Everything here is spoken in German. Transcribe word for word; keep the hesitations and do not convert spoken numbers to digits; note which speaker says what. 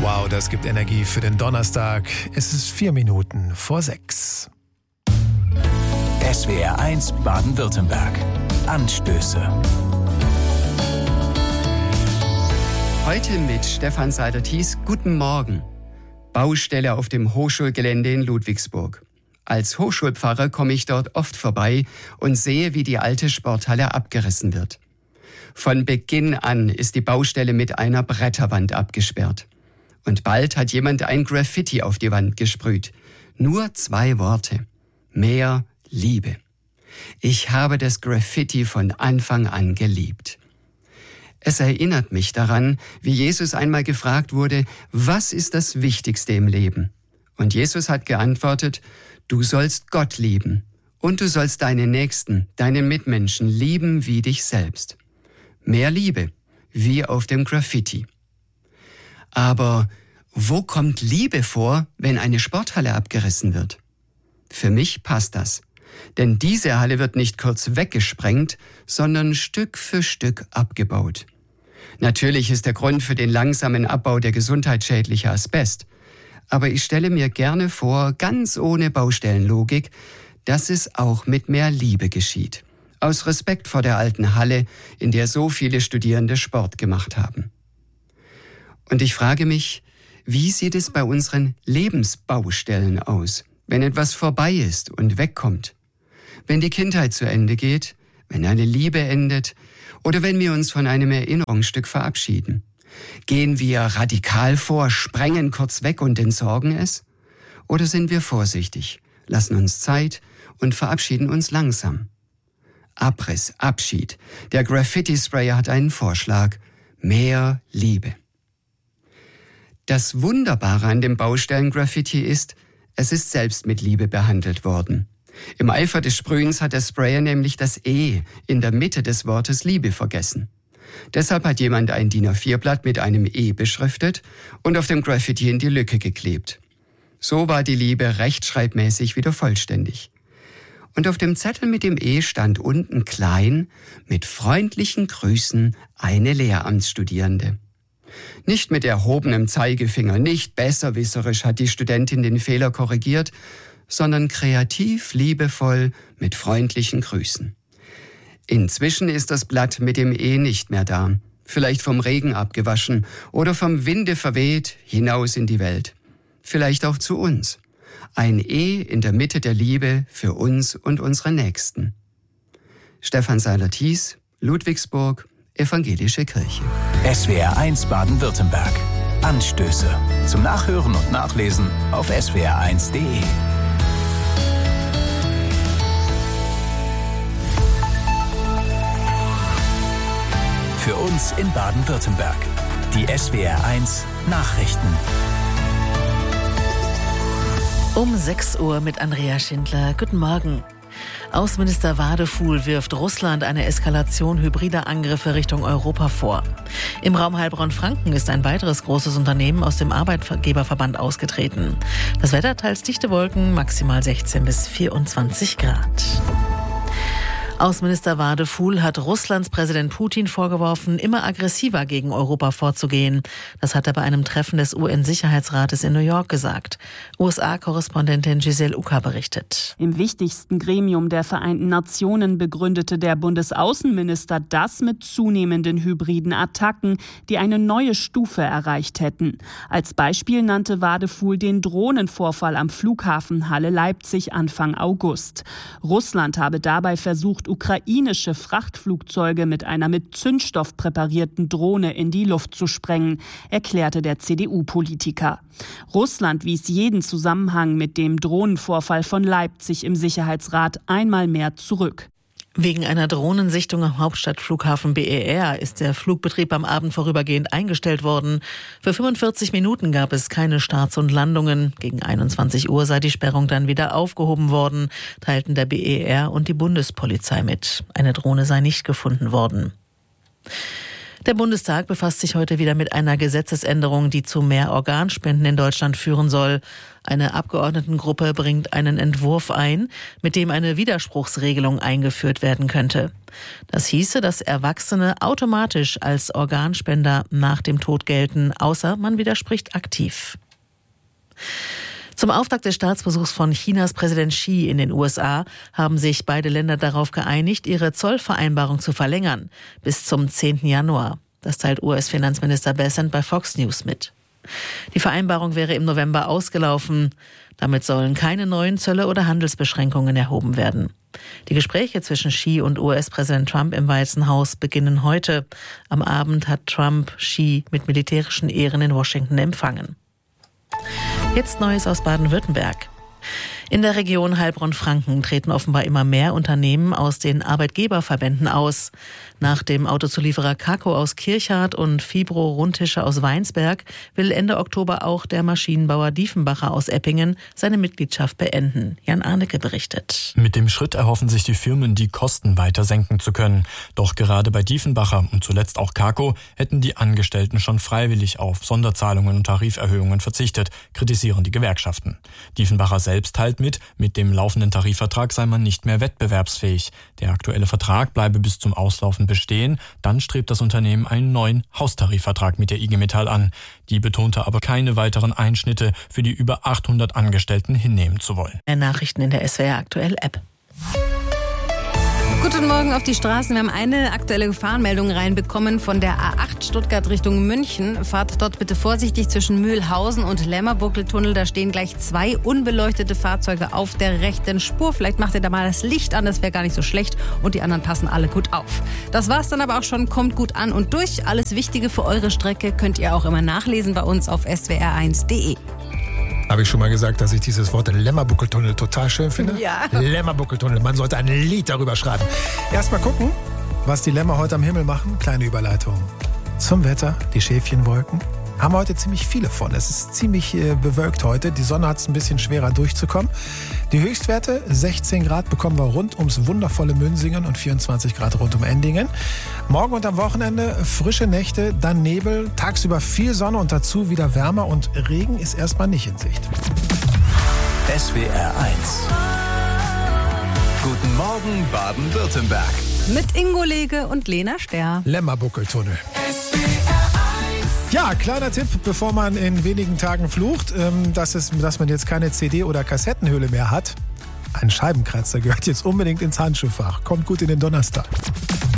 Speaker 1: Wow, das gibt Energie für den Donnerstag. Es ist vier Minuten vor sechs.
Speaker 2: S W R eins Baden-Württemberg. Anstöße.
Speaker 3: Heute mit Stefan Seiler-Thies. Guten Morgen. Baustelle auf dem Hochschulgelände in Ludwigsburg. Als Hochschulpfarrer komme ich dort oft vorbei und sehe, wie die alte Sporthalle abgerissen wird. Von Beginn an ist die Baustelle mit einer Bretterwand abgesperrt. Und bald hat jemand ein Graffiti auf die Wand gesprüht. Nur zwei Worte. Mehr Liebe. Ich habe das Graffiti von Anfang an geliebt. Es erinnert mich daran, wie Jesus einmal gefragt wurde, was ist das Wichtigste im Leben? Und Jesus hat geantwortet, du sollst Gott lieben und du sollst deinen Nächsten, deinen Mitmenschen lieben wie dich selbst. Mehr Liebe, wie auf dem Graffiti. Aber wo kommt Liebe vor, wenn eine Sporthalle abgerissen wird? Für mich passt das. Denn diese Halle wird nicht kurz weggesprengt, sondern Stück für Stück abgebaut. Natürlich ist der Grund für den langsamen Abbau der gesundheitsschädliche Asbest. Aber ich stelle mir gerne vor, ganz ohne Baustellenlogik, dass es auch mit mehr Liebe geschieht. Aus Respekt vor der alten Halle, in der so viele Studierende Sport gemacht haben. Und ich frage mich, wie sieht es bei unseren Lebensbaustellen aus, wenn etwas vorbei ist und wegkommt? Wenn die Kindheit zu Ende geht, wenn eine Liebe endet oder wenn wir uns von einem Erinnerungsstück verabschieden? Gehen wir radikal vor, sprengen kurz weg und entsorgen es? Oder sind wir vorsichtig, lassen uns Zeit und verabschieden uns langsam? Abriss, Abschied. Der Graffiti-Sprayer hat einen Vorschlag. Mehr Liebe. Das Wunderbare an dem Baustellen-Graffiti ist, es ist selbst mit Liebe behandelt worden. Im Eifer des Sprühens hat der Sprayer nämlich das E in der Mitte des Wortes Liebe vergessen. Deshalb hat jemand ein D I N A vier Blatt mit einem E beschriftet und auf dem Graffiti in die Lücke geklebt. So war die Liebe rechtschreibmäßig wieder vollständig. Und auf dem Zettel mit dem E stand unten klein, mit freundlichen Grüßen, eine Lehramtsstudierende. Nicht mit erhobenem Zeigefinger, nicht besserwisserisch hat die Studentin den Fehler korrigiert, sondern kreativ, liebevoll, mit freundlichen Grüßen. Inzwischen ist das Blatt mit dem E nicht mehr da, vielleicht vom Regen abgewaschen oder vom Winde verweht hinaus in die Welt. Vielleicht auch zu uns. Ein E in der Mitte der Liebe für uns und unsere Nächsten. Stefan Seiler-Thies, Ludwigsburg, Evangelische Kirche.
Speaker 2: S W R eins Baden-Württemberg. Anstöße. Zum Nachhören und Nachlesen auf s w r eins punkt d e. Für uns in Baden-Württemberg. Die S W R eins Nachrichten.
Speaker 4: Um sechs Uhr mit Andrea Schindler. Guten Morgen. Außenminister Wadefuhl wirft Russland eine Eskalation hybrider Angriffe Richtung Europa vor. Im Raum Heilbronn-Franken ist ein weiteres großes Unternehmen aus dem Arbeitgeberverband ausgetreten. Das Wetter teils dichte Wolken, maximal sechzehn bis vierundzwanzig Grad. Außenminister Wadefuhl hat Russlands Präsident Putin vorgeworfen, immer aggressiver gegen Europa vorzugehen. Das hat er bei einem Treffen des U N-Sicherheitsrates in New York gesagt. U S A-Korrespondentin Giselle Uka berichtet.
Speaker 5: Im wichtigsten Gremium der Vereinten Nationen begründete der Bundesaußenminister das mit zunehmenden hybriden Attacken, die eine neue Stufe erreicht hätten. Als Beispiel nannte Wadefuhl den Drohnenvorfall am Flughafen Halle-Leipzig Anfang August. Russland habe dabei versucht, ukrainische Frachtflugzeuge mit einer mit Zündstoff präparierten Drohne in die Luft zu sprengen, erklärte der C D U-Politiker. Russland wies jeden Zusammenhang mit dem Drohnenvorfall von Leipzig im Sicherheitsrat einmal mehr zurück.
Speaker 4: Wegen einer Drohnensichtung am Hauptstadtflughafen B E R ist der Flugbetrieb am Abend vorübergehend eingestellt worden. Für fünfundvierzig Minuten gab es keine Starts und Landungen. Gegen einundzwanzig Uhr sei die Sperrung dann wieder aufgehoben worden, teilten der B E R und die Bundespolizei mit. Eine Drohne sei nicht gefunden worden. Der Bundestag befasst sich heute wieder mit einer Gesetzesänderung, die zu mehr Organspenden in Deutschland führen soll. Eine Abgeordnetengruppe bringt einen Entwurf ein, mit dem eine Widerspruchsregelung eingeführt werden könnte. Das hieße, dass Erwachsene automatisch als Organspender nach dem Tod gelten, außer man widerspricht aktiv. Zum Auftakt des Staatsbesuchs von Chinas Präsident Xi in den U S A haben sich beide Länder darauf geeinigt, ihre Zollvereinbarung zu verlängern bis zum zehnten Januar. Das teilt U S-Finanzminister Bessent bei Fox News mit. Die Vereinbarung wäre im November ausgelaufen. Damit sollen keine neuen Zölle oder Handelsbeschränkungen erhoben werden. Die Gespräche zwischen Xi und U S-Präsident Trump im Weißen Haus beginnen heute. Am Abend hat Trump Xi mit militärischen Ehren in Washington empfangen. Jetzt Neues aus Baden-Württemberg. In der Region Heilbronn-Franken treten offenbar immer mehr Unternehmen aus den Arbeitgeberverbänden aus. Nach dem Autozulieferer Kako aus Kirchhardt und Fibro Rundtische aus Weinsberg will Ende Oktober auch der Maschinenbauer Diefenbacher aus Eppingen seine Mitgliedschaft beenden. Jan Arnecke berichtet.
Speaker 6: Mit dem Schritt erhoffen sich die Firmen, die Kosten weiter senken zu können. Doch gerade bei Diefenbacher und zuletzt auch Kako hätten die Angestellten schon freiwillig auf Sonderzahlungen und Tariferhöhungen verzichtet, kritisieren die Gewerkschaften. Diefenbacher selbst teilt mit, mit dem laufenden Tarifvertrag sei man nicht mehr wettbewerbsfähig. Der aktuelle Vertrag bleibe bis zum Auslaufen bestehen. Dann strebt das Unternehmen einen neuen Haustarifvertrag mit der I G Metall an. Die betonte aber keine weiteren Einschnitte für die über achthundert Angestellten hinnehmen zu wollen.
Speaker 4: Nachrichten in der S W R Aktuell App.
Speaker 7: Guten Morgen auf die Straßen. Wir haben eine aktuelle Gefahrenmeldung reinbekommen von der A acht Stuttgart Richtung München. Fahrt dort bitte vorsichtig zwischen Mühlhausen und Lämmerbuckeltunnel. Da stehen gleich zwei unbeleuchtete Fahrzeuge auf der rechten Spur. Vielleicht macht ihr da mal das Licht an, das wäre gar nicht so schlecht. Und die anderen passen alle gut auf. Das war's dann aber auch schon. Kommt gut an und durch. Alles Wichtige für eure Strecke könnt ihr auch immer nachlesen bei uns auf s w r eins punkt d e.
Speaker 1: Habe ich schon mal gesagt, dass ich dieses Wort Lämmerbuckeltunnel total schön finde?
Speaker 7: Ja.
Speaker 1: Lämmerbuckeltunnel, man sollte ein Lied darüber schreiben. Erstmal gucken, was die Lämmer heute am Himmel machen. Kleine Überleitung zum Wetter, die Schäfchenwolken. Haben wir heute ziemlich viele von. Es ist ziemlich äh, bewölkt heute. Die Sonne hat es ein bisschen schwerer durchzukommen. Die Höchstwerte, sechzehn Grad bekommen wir rund ums wundervolle Münsingen und vierundzwanzig Grad rund um Endingen. Morgen und am Wochenende frische Nächte, dann Nebel, tagsüber viel Sonne und dazu wieder wärmer und Regen ist erstmal nicht in Sicht.
Speaker 2: S W R eins. Guten Morgen Baden-Württemberg.
Speaker 7: Mit Ingo Lege und Lena Sterr.
Speaker 1: Lämmerbuckeltunnel. Ja, kleiner Tipp, bevor man in wenigen Tagen flucht, ähm, dass, es, dass man jetzt keine C D- oder Kassettenhülle mehr hat. Ein Scheibenkratzer gehört jetzt unbedingt ins Handschuhfach. Kommt gut in den Donnerstag.